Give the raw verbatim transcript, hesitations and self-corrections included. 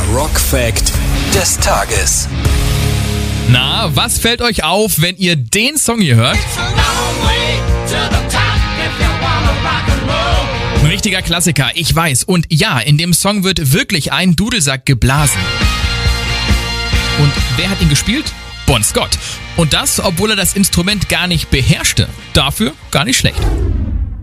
Rock-Fact des Tages. Na, was fällt euch auf, wenn ihr den Song hier hört? Ein richtiger Klassiker, ich weiß. Und ja, in dem Song wird wirklich ein Dudelsack geblasen. Und wer hat ihn gespielt? Bon Scott. Und das, obwohl er das Instrument gar nicht beherrschte. Dafür gar nicht schlecht.